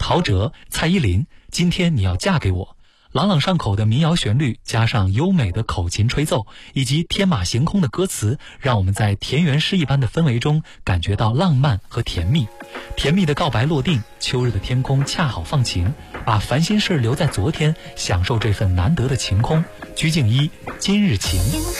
陶喆、蔡依林，今天你要嫁给我。朗朗上口的民谣旋律，加上优美的口琴吹奏，以及天马行空的歌词，让我们在田园诗一般的氛围中感觉到浪漫和甜蜜。甜蜜的告白落定，秋日的天空恰好放晴，把烦心事留在昨天，享受这份难得的晴空。鞠婧祎，今日晴。